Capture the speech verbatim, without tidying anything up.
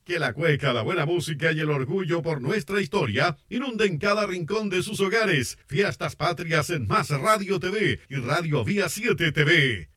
Que la cueca, la buena música y el orgullo por nuestra historia inunden cada rincón de sus hogares. Fiestas Patrias en Más Radio T V y Radio Vía siete T V.